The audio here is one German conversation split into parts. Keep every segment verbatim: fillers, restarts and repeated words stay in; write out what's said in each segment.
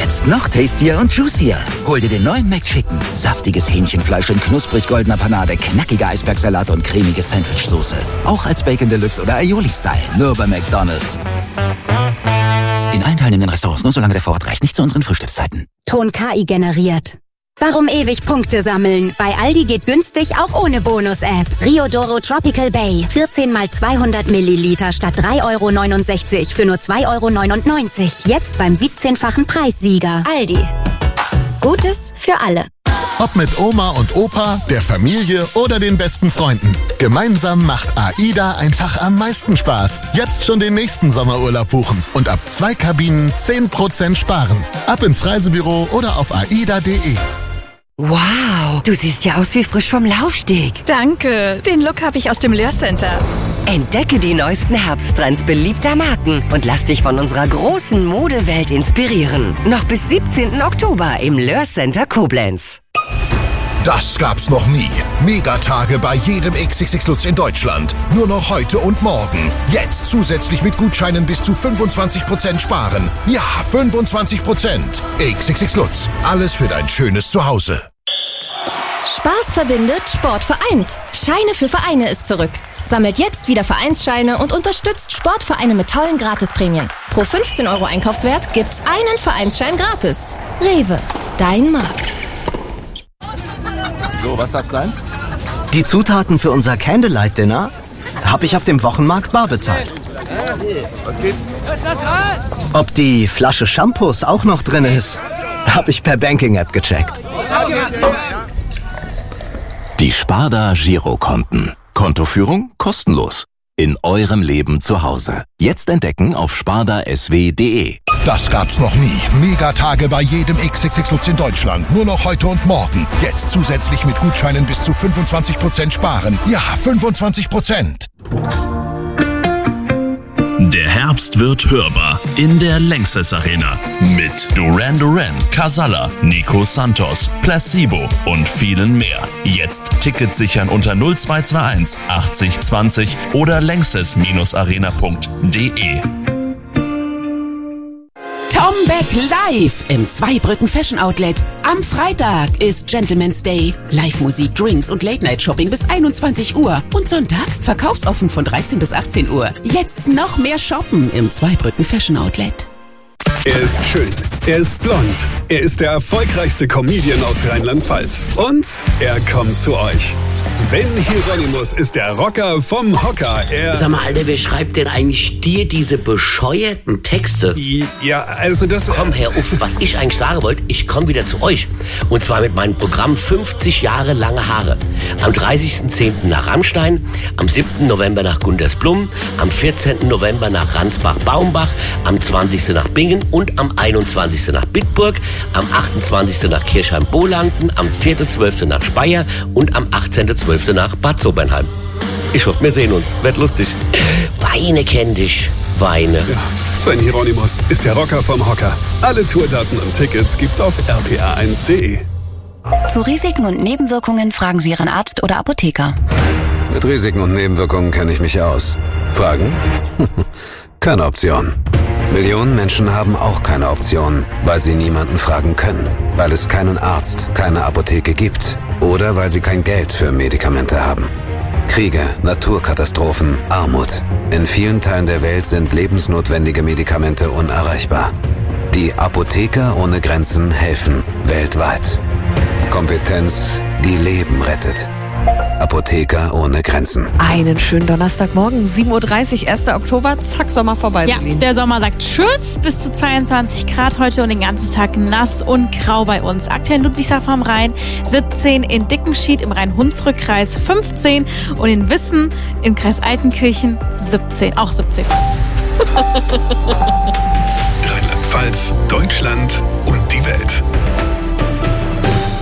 Jetzt noch tastier und juicier. Hol dir den neuen McChicken. Saftiges Hähnchenfleisch in knusprig goldener Panade, knackiger Eisbergsalat und cremige Sandwichsoße. Auch als Bacon Deluxe oder Aioli-Style. Nur bei McDonald's. In allen teilnehmenden Restaurants nur solange der Vorrat reicht. Nicht zu unseren Frühstückszeiten. Ton K I generiert. Warum ewig Punkte sammeln? Bei Aldi geht günstig auch ohne Bonus-App. Riodoro Tropical Bay. vierzehn mal zweihundert Milliliter statt drei Euro neunundsechzig für nur zwei Euro neunundneunzig. Jetzt beim siebzehnfachen Preissieger. Aldi. Gutes für alle. Ob mit Oma und Opa, der Familie oder den besten Freunden. Gemeinsam macht AIDA einfach am meisten Spaß. Jetzt schon den nächsten Sommerurlaub buchen und ab zwei Kabinen zehn Prozent sparen. Ab ins Reisebüro oder auf aida punkt de. Wow, du siehst ja aus wie frisch vom Laufsteg. Danke, den Look habe ich aus dem Löhr Center. Entdecke die neuesten Herbsttrends beliebter Marken und lass dich von unserer großen Modewelt inspirieren. Noch bis siebzehnten Oktober im Löhr Center Koblenz. Das gab's noch nie. Megatage bei jedem X X X Lutz in Deutschland. Nur noch heute und morgen. Jetzt zusätzlich mit Gutscheinen bis zu fünfundzwanzig Prozent sparen. Ja, fünfundzwanzig Prozent. X X X Lutz. Alles für dein schönes Zuhause. Spaß verbindet, Sport vereint. Scheine für Vereine ist zurück. Sammelt jetzt wieder Vereinsscheine und unterstützt Sportvereine mit tollen Gratisprämien. Pro fünfzehn Euro Einkaufswert gibt's einen Vereinsschein gratis. Rewe, dein Markt. So, was darf's sein? Die Zutaten für unser Candlelight-Dinner habe ich auf dem Wochenmarkt bar bezahlt. Was gibt's? Ob die Flasche Shampoos auch noch drin ist, habe ich per Banking-App gecheckt. Die Sparda Girokonten. Kontoführung kostenlos. In eurem Leben zu Hause. Jetzt entdecken auf sparda s w punkt de. Das gab's noch nie. Megatage bei jedem X X X Lutz in Deutschland. Nur noch heute und morgen. Jetzt zusätzlich mit Gutscheinen bis zu fünfundzwanzig Prozent sparen. Ja, fünfundzwanzig Prozent. Der Herbst wird hörbar in der Lanxess Arena mit Duran Duran, Casalla, Nico Santos, Placebo und vielen mehr. Jetzt Tickets sichern unter null zwei zwei eins achtzig zwanzig oder lanxess Arena punkt de. Tom Beck live im Zweibrücken Fashion Outlet. Am Freitag ist Gentleman's Day. Live-Musik, Drinks und Late-Night-Shopping bis einundzwanzig Uhr. Und Sonntag verkaufsoffen von dreizehn bis achtzehn Uhr. Jetzt noch mehr shoppen im Zweibrücken Fashion Outlet. Er ist schön, er ist blond, er ist der erfolgreichste Comedian aus Rheinland-Pfalz. Und er kommt zu euch. Sven Hieronymus ist der Rocker vom Hocker. Er Sag mal, Alter, wer schreibt denn eigentlich dir diese bescheuerten Texte? Ja, also das... Komm, Herr Uff, was ich eigentlich sagen wollte, ich komme wieder zu euch. Und zwar mit meinem Programm fünfzig Jahre lange Haare. Am dreißigsten zehnten nach Rammstein, am siebten November nach Gundersblum, am vierzehnten November nach Ransbach-Baumbach, am zwanzigsten nach Bingen und am einundzwanzigsten nach Bitburg, am achtundzwanzigsten nach Kirchheim-Bohlanden, am vierten zwölften nach Speyer und am achtzehnten zwölften nach Bad Sobernheim. Ich hoffe, wir sehen uns. Wird lustig. Weine kenn dich. Weine. Ja, Sven Hieronymus ist der Rocker vom Hocker. Alle Tourdaten und Tickets gibt's auf r p a eins punkt de. Zu Risiken und Nebenwirkungen fragen Sie Ihren Arzt oder Apotheker. Mit Risiken und Nebenwirkungen kenne ich mich aus. Fragen? Keine Option. Millionen Menschen haben auch keine Option, weil sie niemanden fragen können, weil es keinen Arzt, keine Apotheke gibt oder weil sie kein Geld für Medikamente haben. Kriege, Naturkatastrophen, Armut. In vielen Teilen der Welt sind lebensnotwendige Medikamente unerreichbar. Die Apotheker ohne Grenzen helfen weltweit. Kompetenz, die Leben rettet. Apotheker ohne Grenzen. Einen schönen Donnerstagmorgen, sieben Uhr dreißig, erster Oktober, zack, Sommer vorbei. Ja, der Sommer sagt Tschüss, bis zu zweiundzwanzig Grad heute und den ganzen Tag nass und grau bei uns. Aktuell in Ludwigshafen am Rhein siebzehn, in Dickenschied im Rhein-Hunsrück-Kreis fünfzehn und in Wissen im Kreis Altenkirchen siebzehn, auch siebzehn. Rheinland-Pfalz, Deutschland und die Welt.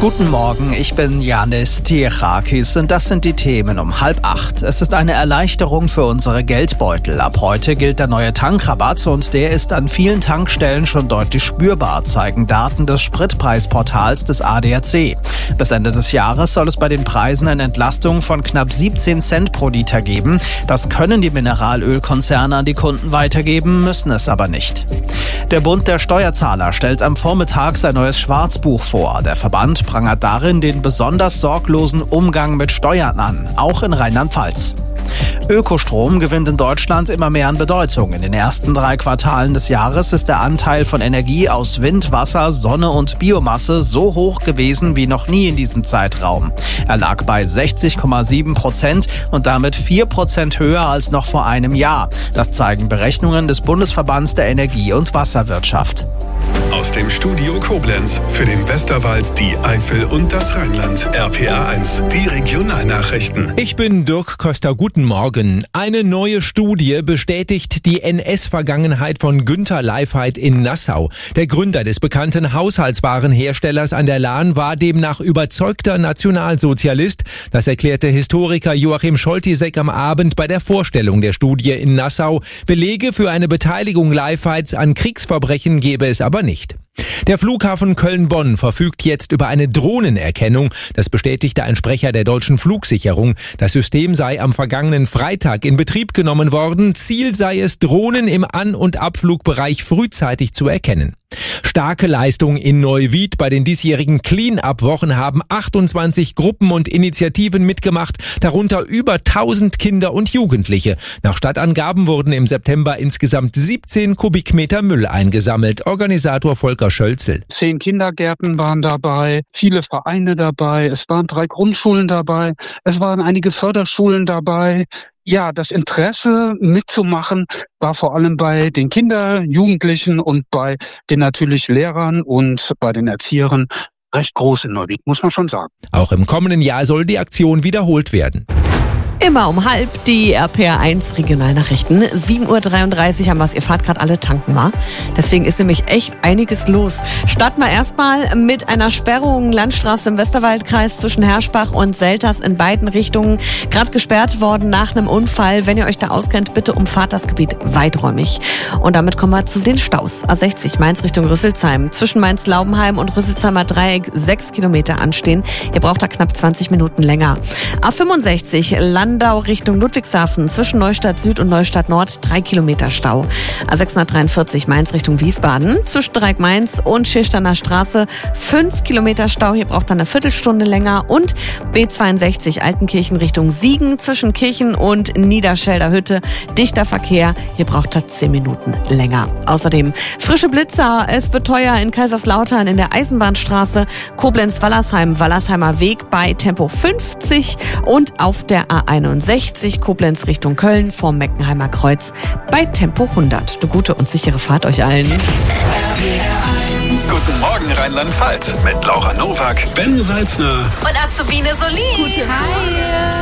Guten Morgen, ich bin Janis Tiechakis und das sind die Themen um halb acht. Es ist eine Erleichterung für unsere Geldbeutel. Ab heute gilt der neue Tankrabatt und der ist an vielen Tankstellen schon deutlich spürbar, zeigen Daten des Spritpreisportals des A D A C. Bis Ende des Jahres soll es bei den Preisen eine Entlastung von knapp siebzehn Cent pro Liter geben. Das können die Mineralölkonzerne an die Kunden weitergeben, müssen es aber nicht. Der Bund der Steuerzahler stellt am Vormittag sein neues Schwarzbuch vor. Der Verband prangert darin den besonders sorglosen Umgang mit Steuern an, auch in Rheinland-Pfalz. Ökostrom gewinnt in Deutschland immer mehr an Bedeutung. In den ersten drei Quartalen des Jahres ist der Anteil von Energie aus Wind, Wasser, Sonne und Biomasse so hoch gewesen wie noch nie in diesem Zeitraum. Er lag bei sechzig Komma sieben Prozent und damit vier Prozent höher als noch vor einem Jahr. Das zeigen Berechnungen des Bundesverbands der Energie- und Wasserwirtschaft. Aus dem Studio Koblenz für den Westerwald, die Eifel und das Rheinland. R P R eins, die Regionalnachrichten. Ich bin Dirk Köster, guten Morgen. Eine neue Studie bestätigt die N S-Vergangenheit von Günter Leifheit in Nassau. Der Gründer des bekannten Haushaltswarenherstellers an der Lahn war demnach überzeugter Nationalsozialist. Das erklärte Historiker Joachim Scholtisek am Abend bei der Vorstellung der Studie in Nassau. Belege für eine Beteiligung Leifheits an Kriegsverbrechen gebe es aber nicht. Der Flughafen Köln-Bonn verfügt jetzt über eine Drohnenerkennung. Das bestätigte ein Sprecher der deutschen Flugsicherung. Das System sei am vergangenen Freitag in Betrieb genommen worden. Ziel sei es, Drohnen im An- und Abflugbereich frühzeitig zu erkennen. Starke Leistung in Neuwied. Bei den diesjährigen Clean-Up-Wochen haben achtundzwanzig Gruppen und Initiativen mitgemacht, darunter über tausend Kinder und Jugendliche. Nach Stadtangaben wurden im September insgesamt siebzehn Kubikmeter Müll eingesammelt. Organisator Volker Schölzel. Zehn Kindergärten waren dabei, viele Vereine dabei, es waren drei Grundschulen dabei, es waren einige Förderschulen dabei. Ja, das Interesse mitzumachen war vor allem bei den Kindern, Jugendlichen und bei den natürlich Lehrern und bei den Erziehern recht groß in Neuwied, muss man schon sagen. Auch im kommenden Jahr soll die Aktion wiederholt werden. Immer um halb die R P R eins Regionalnachrichten. sieben Uhr dreiunddreißig haben wir es. Ihr fahrt gerade alle tanken, mal. Deswegen ist nämlich echt einiges los. Starten wir erstmal mit einer Sperrung. Landstraße im Westerwaldkreis zwischen Herschbach und Selters in beiden Richtungen. Gerade gesperrt worden nach einem Unfall. Wenn ihr euch da auskennt, bitte umfahrt das Gebiet weiträumig. Und damit kommen wir zu den Staus. A sechzig Mainz Richtung Rüsselsheim. Zwischen Mainz-Laubenheim und Rüsselsheimer Dreieck sechs Kilometer anstehen. Ihr braucht da knapp zwanzig Minuten länger. A fünfundsechzig Landau Richtung Ludwigshafen zwischen Neustadt Süd und Neustadt Nord drei Kilometer Stau. A sechshundertdreiundvierzig Mainz Richtung Wiesbaden zwischen Dreieck Mainz und Schirsteiner Straße fünf Kilometer Stau. Hier braucht dann eine Viertelstunde länger. Und B zweiundsechzig Altenkirchen Richtung Siegen zwischen Kirchen und Niederschelder Hütte dichter Verkehr. Hier braucht er zehn Minuten länger. Außerdem frische Blitzer. Es wird teuer in Kaiserslautern in der Eisenbahnstraße. Koblenz-Wallersheim, Wallersheimer Weg bei Tempo fünfzig und auf der A einundsechzig Koblenz Richtung Köln vorm Meckenheimer Kreuz bei Tempo hundert. Eine gute und sichere Fahrt euch allen. Guten Morgen Rheinland-Pfalz mit Laura Nowak, Ben Salzner und Azubine Solin. Guten Morgen.